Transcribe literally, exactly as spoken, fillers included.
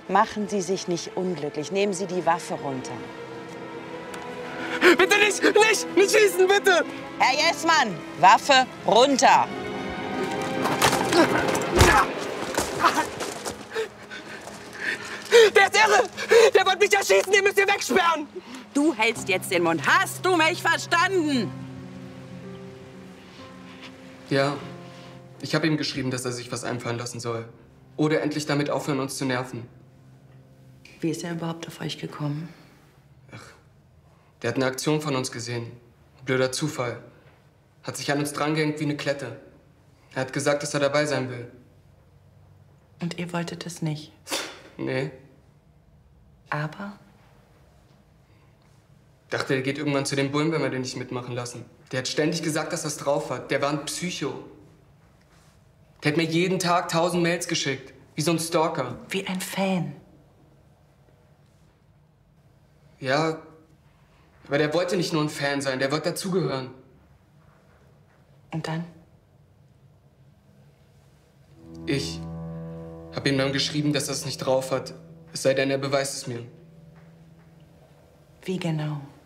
Machen Sie sich nicht unglücklich. Nehmen Sie die Waffe runter. Bitte nicht, nicht, nicht schießen, bitte! Herr Jessmann, Waffe runter. Der ist irre! Der wollte mich erschießen, den müsst ihr wegsperren! Du hältst jetzt den Mund. Hast du mich verstanden? Ja, ich habe ihm geschrieben, dass er sich was einfallen lassen soll. Oder endlich damit aufhören, uns zu nerven. Wie ist er überhaupt auf euch gekommen? Ach, der hat eine Aktion von uns gesehen. Blöder Zufall. Hat sich an uns drangehängt wie eine Klette. Er hat gesagt, dass er dabei sein will. Und ihr wolltet es nicht? Nee. Aber? Dachte, er geht irgendwann zu den Bullen, wenn wir den nicht mitmachen lassen. Der hat ständig gesagt, dass er es drauf hat. Der war ein Psycho. Der hat mir jeden Tag tausend Mails geschickt. Wie so ein Stalker. Wie ein Fan. Ja, aber der wollte nicht nur ein Fan sein. Der wollte dazugehören. Und dann? Ich habe ihm dann geschrieben, dass er es nicht drauf hat. Es sei denn, er beweist es mir. Wie genau?